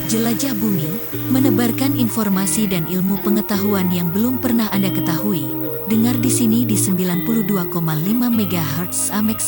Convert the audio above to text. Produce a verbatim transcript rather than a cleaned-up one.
Jelajah Bumi, menebarkan informasi dan ilmu pengetahuan yang belum pernah Anda ketahui. Dengar di sini di sembilan puluh dua koma lima megahertz Amex